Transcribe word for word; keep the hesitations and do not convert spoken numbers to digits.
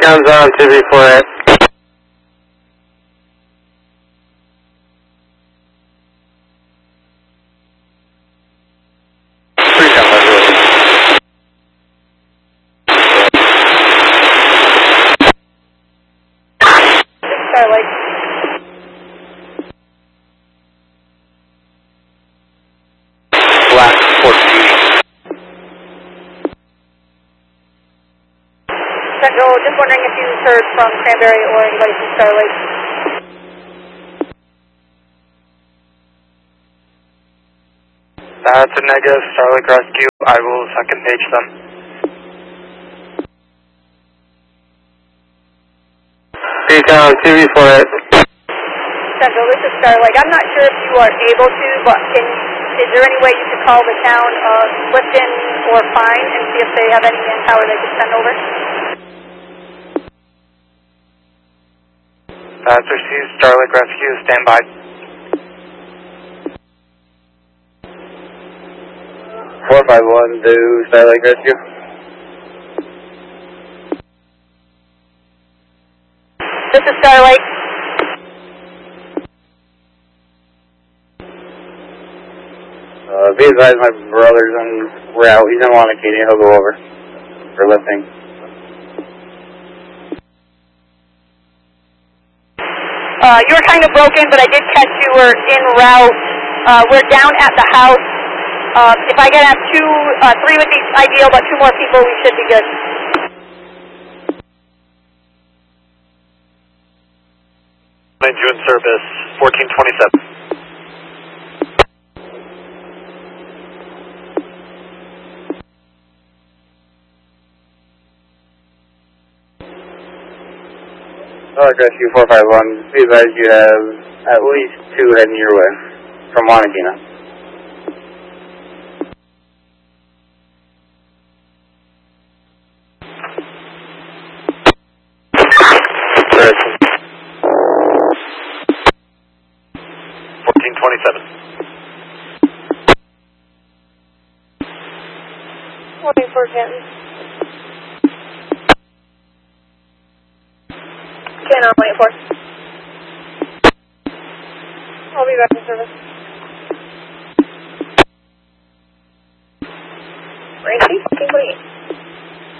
Beacon's on two B four eight. Starlight. Black fourteen. Central, just wondering if you heard from Cranberry or anybody from Starlight. That's a negative, Starlight Rescue. I will second page them. Beacon two B four eight. Central, this is Starlight. I'm not sure if you are able to, but can, is there any way you could call the town of Clifton or Pine and see if they have any manpower they could send over? That's received, Starlight Rescue, stand by. four five one to Starlight Rescue. This is Starlight. Uh, be advised, my brother's on route. He's in Wanakini. He'll go over for lifting. Uh, you were kind of broken, but I did catch you were en route. Uh, we're down at the house. Uh, if I could have two, uh, three would be ideal, but two more people, we should be good. June service, fourteen twenty-seven. Starlight Rescue four five one, be advised you have at least two heading your way from Wanakina. fourteen twenty-seven. twenty-four Canton. Canton on twenty-four. I'll be back in service. Range, please,